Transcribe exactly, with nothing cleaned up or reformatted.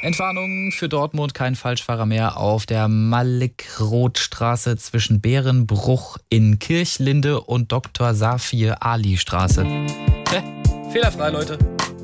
Entwarnung für Dortmund, kein Falschfahrer mehr auf der Malik-Roth-Straße zwischen Bärenbruch in Kirchlinde und Doktor Safir Ali Straße. Hä? Fehlerfrei, Leute.